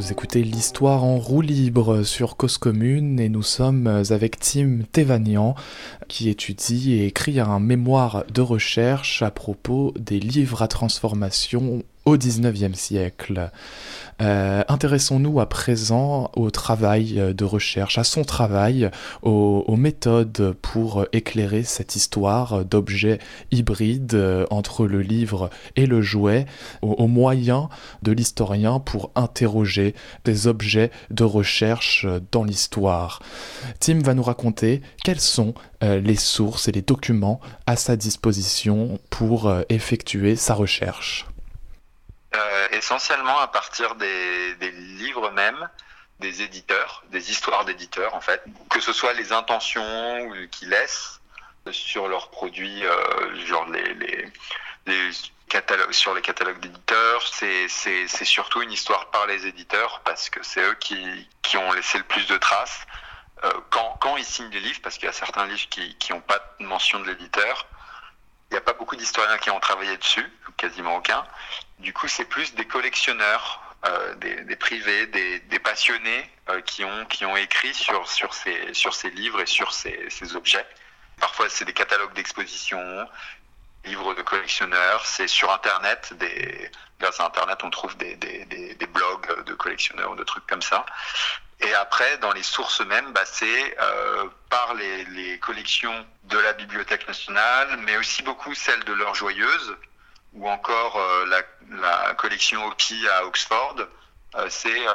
Vous écoutez l'histoire en roue libre sur Cause Commune et nous sommes avec Tim Tevanian qui étudie et écrit un mémoire de recherche à propos des livres à transformation au XIXe siècle. Intéressons-nous à présent au travail de recherche, à son travail, aux méthodes pour éclairer cette histoire d'objets hybrides entre le livre et le jouet, aux moyens de l'historien pour interroger des objets de recherche dans l'histoire. Tim va nous raconter quelles sont les sources et les documents à sa disposition pour effectuer sa recherche. Essentiellement à partir des livres même, des éditeurs, des histoires d'éditeurs en fait, que ce soit les intentions qu'ils laissent sur leurs produits, genre les catalogues, sur les catalogues d'éditeurs, c'est surtout une histoire par les éditeurs parce que c'est eux qui ont laissé le plus de traces quand ils signent les livres, parce qu'il y a certains livres qui n'ont pas de mention de l'éditeur. Il n'y a pas beaucoup d'historiens qui ont travaillé dessus, quasiment aucun. Du coup, c'est plus des collectionneurs, des privés, des passionnés qui ont écrit sur ces livres et sur ces objets. Parfois, c'est des catalogues d'exposition, livres de collectionneurs. C'est sur Internet, grâce à Internet, on trouve des blogs de collectionneurs ou de trucs comme ça. Et après, dans les sources mêmes, c'est par les collections de la Bibliothèque nationale, mais aussi beaucoup celles de l'Heure joyeuse, ou encore la collection Hopi à Oxford. Et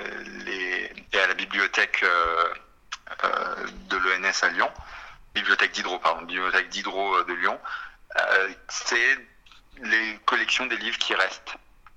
à la bibliothèque de l'ENS à Lyon, bibliothèque d'Hydro de Lyon. C'est les collections des livres qui restent.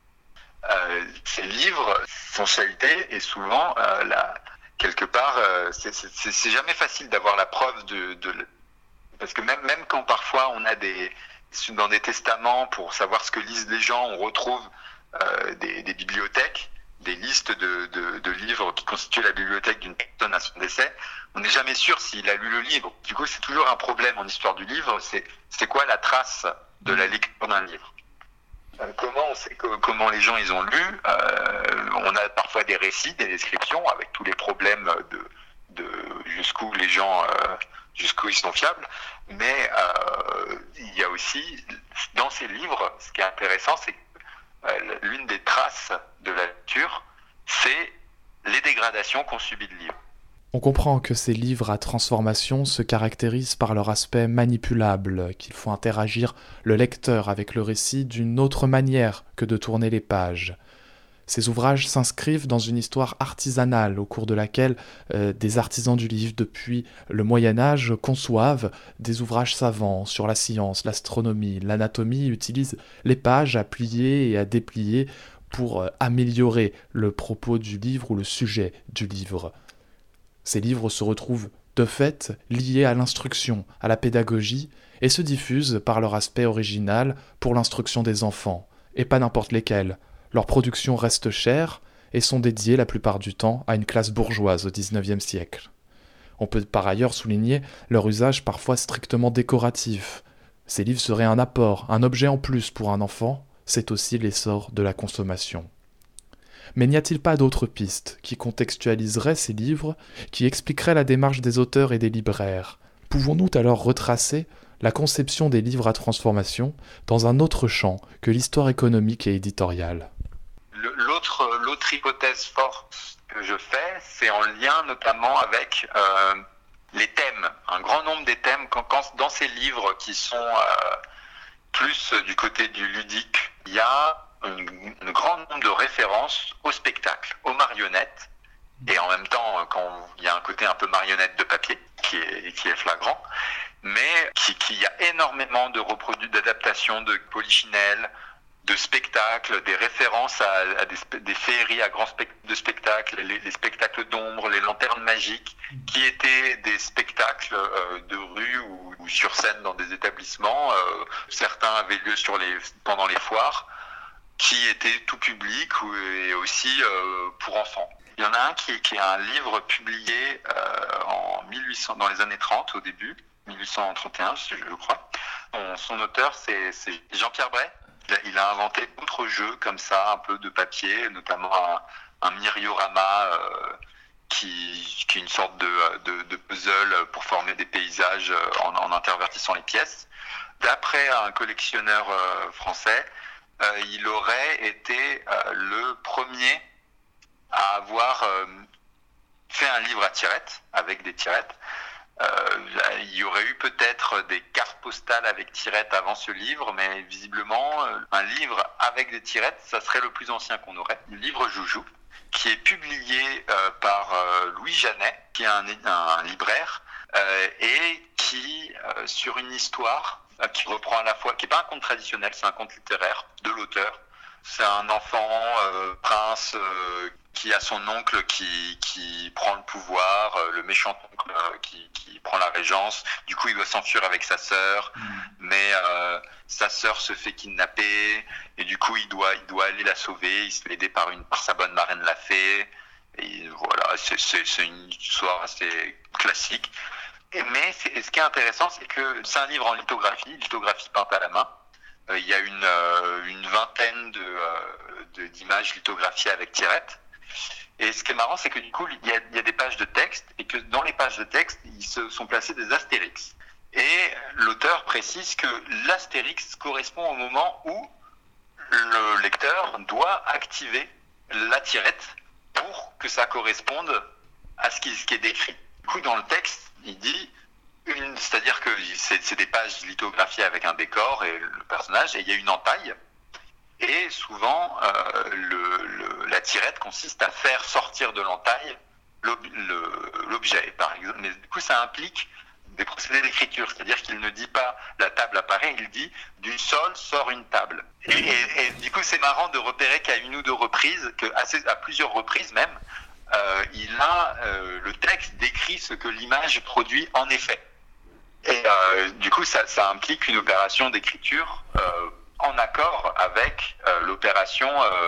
Ces livres, fonctionnalité, et souvent, quelque part, c'est jamais facile d'avoir la preuve parce que même quand parfois on a dans des testaments, pour savoir ce que lisent les gens, on retrouve des bibliothèques, des listes de livres qui constituent la bibliothèque d'une personne à son décès. On n'est jamais sûr s'il a lu le livre. Du coup, c'est toujours un problème en histoire du livre. C'est quoi la trace de la lecture d'un livre ? Comment on sait comment les gens ils ont lu ? On a parfois des récits, des descriptions avec tous les problèmes de jusqu'où les gens jusqu'où ils sont fiables. Mais il y a aussi dans ces livres, ce qui est intéressant, c'est que l'une des traces de la lecture, c'est les dégradations qu'ont subies le livre. On comprend que ces livres à transformation se caractérisent par leur aspect manipulable, qu'il faut interagir le lecteur avec le récit d'une autre manière que de tourner les pages. Ces ouvrages s'inscrivent dans une histoire artisanale au cours de laquelle des artisans du livre depuis le Moyen-Âge conçoivent des ouvrages savants sur la science, l'astronomie, l'anatomie, utilisent les pages à plier et à déplier pour améliorer le propos du livre ou le sujet du livre. Ces livres se retrouvent de fait liés à l'instruction, à la pédagogie, et se diffusent par leur aspect original pour l'instruction des enfants, et pas n'importe lesquels. Leurs productions restent chères et sont dédiées la plupart du temps à une classe bourgeoise au XIXe siècle. On peut par ailleurs souligner leur usage parfois strictement décoratif. Ces livres seraient un apport, un objet en plus pour un enfant, c'est aussi l'essor de la consommation. Mais n'y a-t-il pas d'autres pistes qui contextualiseraient ces livres, qui expliqueraient la démarche des auteurs et des libraires ? Pouvons-nous alors retracer la conception des livres à transformation dans un autre champ que l'histoire économique et éditoriale ? L'autre hypothèse forte que je fais, c'est en lien notamment avec les thèmes. Un grand nombre des thèmes, quand dans ces livres qui sont plus du côté du ludique, il y a un grand nombre de références au spectacle, aux marionnettes, et en même temps, quand il y a un côté un peu marionnette de papier qui est flagrant, mais qui y a énormément d'adaptations de polichinelles, de spectacles, des références à des féeries de spectacles, les spectacles d'ombre, les lanternes magiques, qui étaient des spectacles de rue ou sur scène dans des établissements. Certains avaient lieu pendant les foires, qui étaient tout public et aussi pour enfants. Il y en a un qui est un livre publié dans les années 30 au début, 1831 je crois. Son auteur c'est Jean-Pierre Bray. Il a inventé d'autres jeux comme ça, un peu de papier, notamment un Myriorama qui est une sorte de puzzle pour former des paysages en intervertissant les pièces. D'après un collectionneur français, il aurait été le premier à avoir fait un livre à tirettes, avec des tirettes. Il y aurait eu peut-être des cartes postales avec tirettes avant ce livre, mais visiblement, un livre avec des tirettes, ça serait le plus ancien qu'on aurait. Le livre Joujou, qui est publié par Louis Janet, qui est un libraire, et qui, sur une histoire qui reprend à la fois, qui n'est pas un conte traditionnel, c'est un conte littéraire de l'auteur. C'est un enfant prince qui a son oncle qui prend le pouvoir, le méchant oncle qui prend la régence. Du coup, il doit s'enfuir avec sa sœur, mais sa sœur se fait kidnapper et du coup, il doit aller la sauver. Il se fait aider par sa bonne marraine la fée. Et voilà, c'est une histoire assez classique. Mais ce qui est intéressant, c'est que c'est un livre en lithographie peinte à la main. Il y a une vingtaine d'images lithographiées avec tirettes. Et ce qui est marrant, c'est que du coup, il y a des pages de texte, et que dans les pages de texte, ils se sont placés des astérix. Et l'auteur précise que l'astérix correspond au moment où le lecteur doit activer la tirette pour que ça corresponde à ce qui est décrit. Du coup, dans le texte, il dit c'est-à-dire que c'est des pages lithographiées avec un décor et le personnage, et il y a une entaille. Et souvent, la tirette consiste à faire sortir de l'entaille l'objet, par exemple. Mais du coup, ça implique des procédés d'écriture, c'est-à-dire qu'il ne dit pas la table apparaît, il dit du sol sort une table. Et du coup, c'est marrant de repérer qu'à une ou deux reprises, à plusieurs reprises même, le texte décrit ce que l'image produit en effet. Et du coup, ça implique une opération d'écriture en accord avec l'opération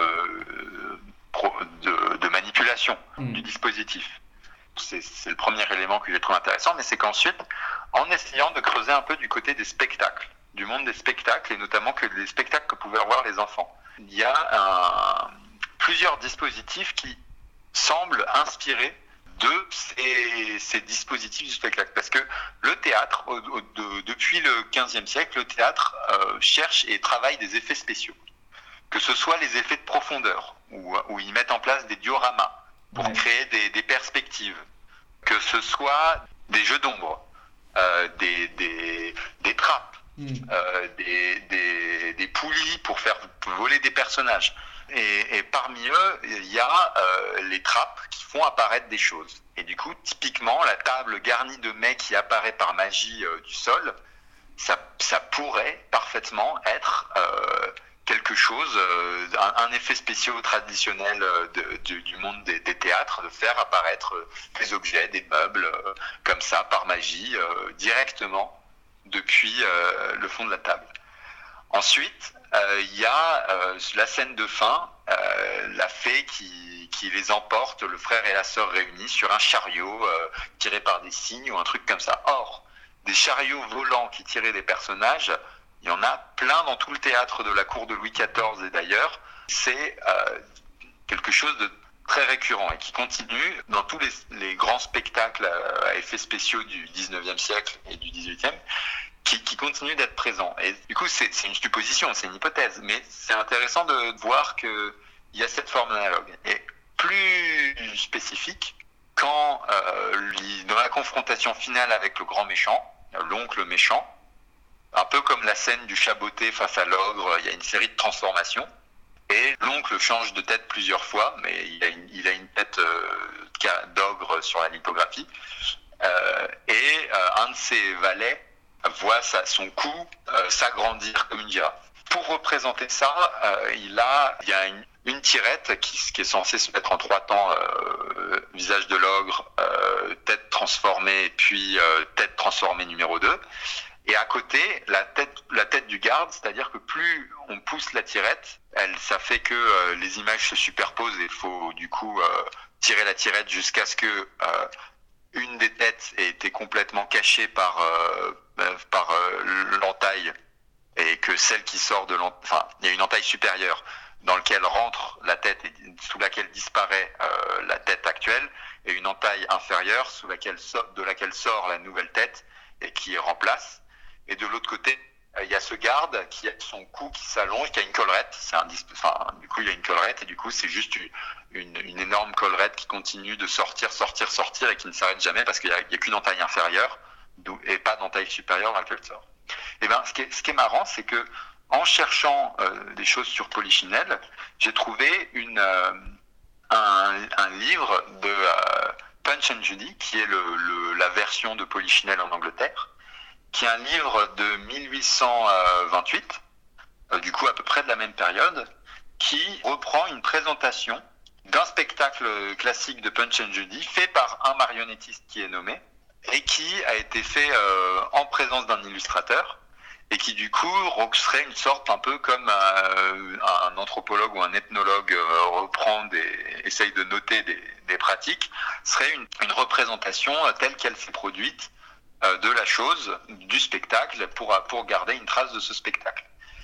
de manipulation du dispositif. C'est le premier élément que j'ai trouvé intéressant, mais c'est qu'ensuite, en essayant de creuser un peu du côté des spectacles, du monde des spectacles, et notamment que les spectacles que pouvaient voir les enfants, il y a plusieurs dispositifs qui semblent inspirés de ces dispositifs du spectacle. Parce que le théâtre, depuis le XVe siècle, le théâtre cherche et travaille des effets spéciaux. Que ce soit les effets de profondeur, où ils mettent en place des dioramas pour créer des perspectives. Que ce soit des jeux d'ombre, des trappes, des poulies pour faire voler des personnages. Et parmi eux, il y a les trappes qui font apparaître des choses. Et du coup, typiquement, la table garnie de mets qui apparaît par magie du sol, ça pourrait parfaitement être quelque chose, un effet spécial traditionnel du monde des théâtres, de faire apparaître des objets, des meubles, comme ça, par magie, directement depuis le fond de la table. Ensuite, il y a la scène de fin, la fée qui les emporte, le frère et la sœur réunis sur un chariot tiré par des cygnes ou un truc comme ça. Or, des chariots volants qui tiraient des personnages, il y en a plein dans tout le théâtre de la cour de Louis XIV et d'ailleurs. C'est quelque chose de très récurrent et qui continue dans tous les grands spectacles à effets spéciaux du 19e siècle et du 18e. Qui continue d'être présent. Et du coup, c'est une supposition, c'est une hypothèse, mais c'est intéressant de voir qu'il y a cette forme analogue. Et plus spécifique, quand dans la confrontation finale avec le grand méchant, l'oncle méchant, un peu comme la scène du chat botté face à l'ogre, il y a une série de transformations, et l'oncle change de tête plusieurs fois, mais il a une tête d'ogre sur la lithographie, et un de ses valets voit son cou s'agrandir comme une girafe. Pour représenter ça, il y a une tirette qui est censée se mettre en 3 temps, visage de l'ogre, tête transformée, et puis tête transformée numéro 2. Et à côté, la tête du garde, c'est-à-dire que plus on pousse la tirette, ça fait que les images se superposent et il faut du coup tirer la tirette jusqu'à ce que une des têtes ait été complètement cachée par l'entaille et que celle qui sort il y a une entaille supérieure dans laquelle rentre la tête et sous laquelle disparaît la tête actuelle, et une entaille inférieure de laquelle sort la nouvelle tête et qui remplace. Et de l'autre côté, il y a ce garde qui a son cou qui s'allonge, qui a une collerette. Du coup, il y a une collerette, et du coup, c'est juste une énorme collerette qui continue de sortir, et qui ne s'arrête jamais parce qu'il n'y a qu'une entaille inférieure et pas d'entaille supérieure dans laquelle sort. Et ben, ce qui est marrant, c'est que en cherchant des choses sur Polichinelle, j'ai trouvé un livre de Punch and Judy, qui est la version de Polichinelle en Angleterre, qui est un livre de 1828, du coup à peu près de la même période, qui reprend une présentation d'un spectacle classique de Punch and Judy fait par un marionnettiste qui est nommé, et qui a été fait en présence d'un illustrateur, et qui du coup serait une sorte un peu comme un anthropologue ou un ethnologue essaye de noter des pratiques, serait une représentation telle qu'elle s'est produite de la chose, du spectacle, pour garder une trace de ce spectacle.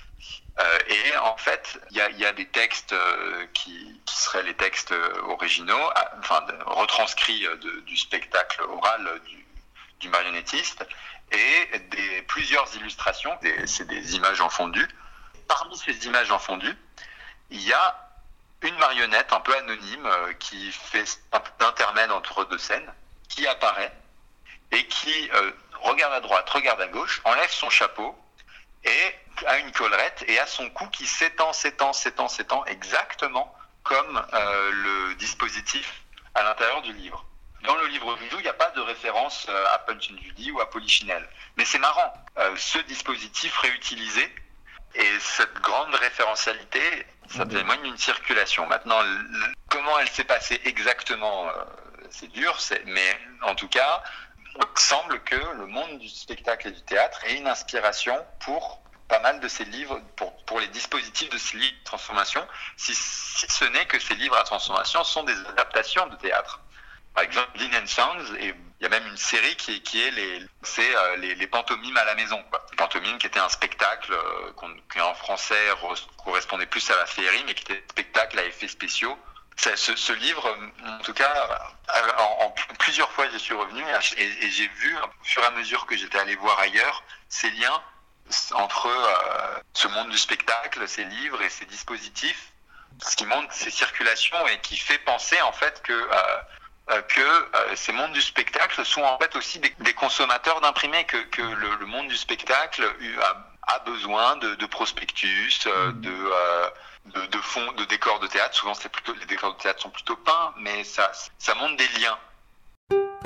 Et en fait, il y a des textes qui seraient les textes originaux, retranscrits du spectacle oral du marionnettiste, et plusieurs illustrations, c'est des images en fondu. Parmi ces images en fondu, il y a une marionnette un peu anonyme qui fait un peu d'intermède entre deux scènes, qui apparaît et qui regarde à droite, regarde à gauche, enlève son chapeau et a une collerette et a son cou qui s'étend exactement comme le dispositif à l'intérieur du livre. Dans le livre Voodoo, il n'y a pas de référence à Punch and Judy ou à Polichinelle. Mais c'est marrant, ce dispositif réutilisé et cette grande référentialité, ça témoigne d'une circulation. Maintenant, comment elle s'est passée exactement, c'est dur, mais en tout cas, il semble que le monde du spectacle et du théâtre ait une inspiration pour pas mal de ces livres, pour les dispositifs de ces livres de transformation, si ce n'est que ces livres à transformation sont des adaptations de théâtre. Par exemple, Lynn and Sons, et il y a même une série qui est les pantomimes à la maison, quoi. Les pantomimes qui étaient un spectacle qui en français correspondait plus à la féerie, mais qui était un spectacle à effets spéciaux. Ce livre, en tout cas, plusieurs fois j'y suis revenu et j'ai vu, au fur et à mesure que j'étais allé voir ailleurs, ces liens entre ce monde du spectacle, ces livres et ces dispositifs, ce qui montre ces circulations et qui fait penser en fait que ces mondes du spectacle sont en fait aussi des consommateurs d'imprimés, que le monde du spectacle a besoin de prospectus, de fonds, de décors de théâtre. Souvent les décors de théâtre sont plutôt peints, mais ça montre des liens.